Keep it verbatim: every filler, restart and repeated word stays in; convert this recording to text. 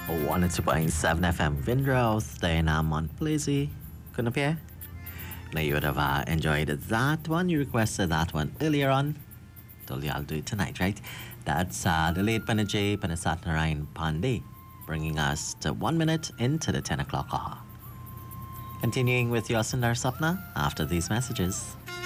one oh two point seven F M Windrose, then I'm on Blizzy. Couldn't appear? Now you would have uh, enjoyed that one. You requested that one earlier on. Told you I'll do it tonight, right? That's uh, the late Panajay Panasat Narayan Pandey, bringing us to one minute into the ten o'clock hour. Continuing with your Sundar Sapna after these messages.